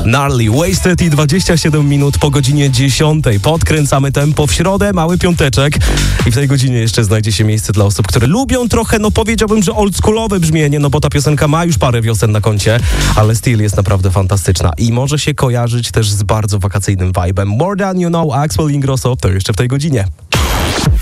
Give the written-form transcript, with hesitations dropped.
Gnarly, Wasted i 27 minut po godzinie 10. Podkręcamy tempo w środę, mały piąteczek i w tej godzinie jeszcze znajdzie się miejsce dla osób, które lubią trochę, powiedziałbym, że oldschoolowe brzmienie, bo ta piosenka ma już parę wiosen na koncie, ale styl jest naprawdę fantastyczna i może się kojarzyć też z bardzo wakacyjnym vibe'em. More Than You Know, Axwell Ingrosso, to jeszcze w tej godzinie.